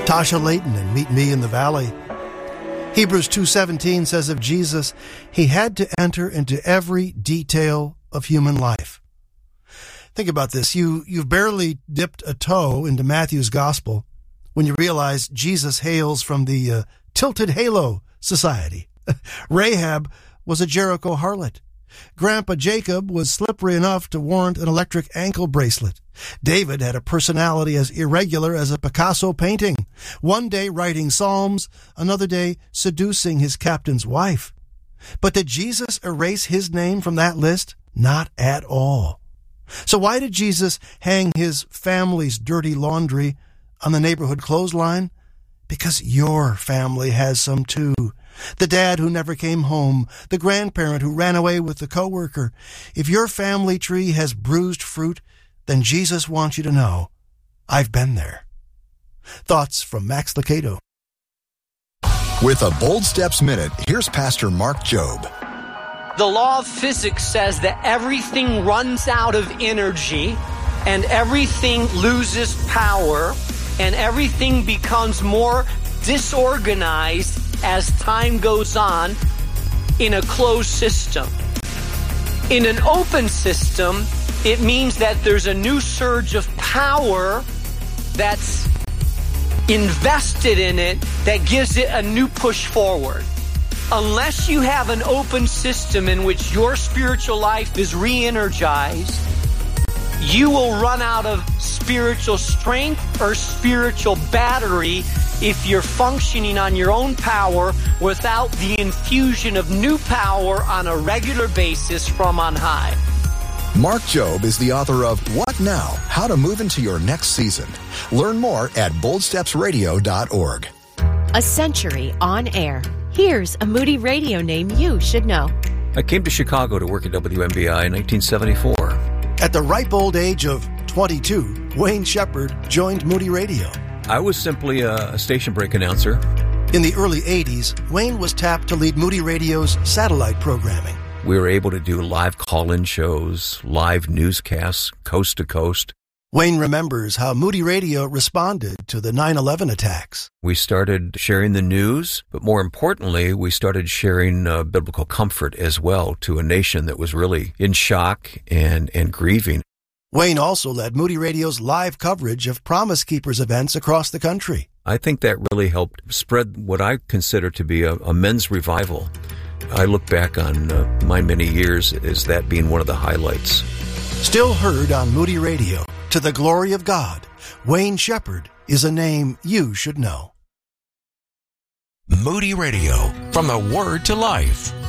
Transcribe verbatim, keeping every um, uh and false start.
Tasha Layton and Meet Me in the Valley. Hebrews two seventeen says of Jesus, he had to enter into every detail of human life. Think about this. You, you've barely dipped a toe into Matthew's gospel when you realize Jesus hails from the uh, Tilted Halo Society. Rahab was a Jericho harlot. Grandpa Jacob was slippery enough to warrant an electric ankle bracelet. David had a personality as irregular as a Picasso painting. One day writing psalms, another day seducing his captain's wife. But did Jesus erase his name from that list? Not at all. So why did Jesus hang his family's dirty laundry on the neighborhood clothesline? Because your family has some too. The dad who never came home, the grandparent who ran away with the coworker. If your family tree has bruised fruit, then Jesus wants you to know, I've been there. Thoughts from Max Lucado. With a Bold Steps Minute, here's Pastor Mark Jobe. The law of physics says that everything runs out of energy and everything loses power and everything becomes more disorganized as time goes on in a closed system. In an open system, it means that there's a new surge of power that's invested in it that gives it a new push forward. Unless you have an open system in which your spiritual life is re-energized, you will run out of spiritual strength or spiritual battery if you're functioning on your own power without the infusion of new power on a regular basis from on high. Mark Jobe is the author of What Now? How to Move into Your Next Season. Learn more at bold steps radio dot org. A century on air. Here's a Moody Radio name you should know. I came to Chicago to work at W M B I in nineteen seventy-four. At the ripe old age of twenty-two, Wayne Shepherd joined Moody Radio. I was simply a, a station break announcer. In the early eighties, Wayne was tapped to lead Moody Radio's satellite programming. We were able to do live call-in shows, live newscasts, coast to coast. Wayne remembers how Moody Radio responded to the nine eleven attacks. We started sharing the news, but more importantly, we started sharing uh, biblical comfort as well to a nation that was really in shock and, and grieving. Wayne also led Moody Radio's live coverage of Promise Keepers events across the country. I think that really helped spread what I consider to be a, a men's revival. I look back on uh, my many years as that being one of the highlights. Still heard on Moody Radio, to the glory of God, Wayne Shepherd is a name you should know. Moody Radio, from the Word to Life.